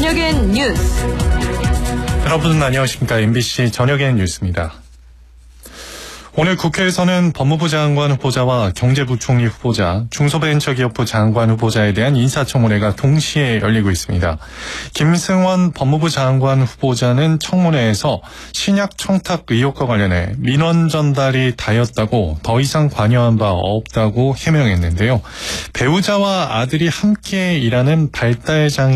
저녁엔 뉴스. 여러분 안녕하십니까. MBC 저녁엔 뉴스입니다. 오늘 국회에서는 법무부 장관 후보자와 경제부총리 후보자, 중소벤처기업부 장관 후보자에 대한 인사청문회가 동시에 열리고 있습니다. 김승원 법무부 장관 후보자는 청문회에서 신약 청탁 의혹과 관련해 민원 전달이 다였다고 더 이상 관여한 바 없다고 해명했는데요. 배우자와 아들이 함께 일하는 발달장애